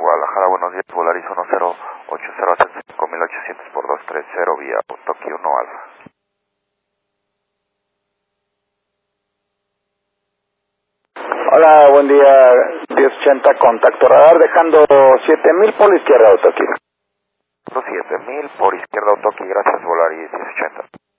Guadalajara, buenos días, Volaris 1080 5800 por 230 vía Tokio 1 Alfa. Hola, buen día, 1080 contacto radar, dejando 7000 por la izquierda, Autoki. 7000 por izquierda Otoki, gracias Volaris 1080.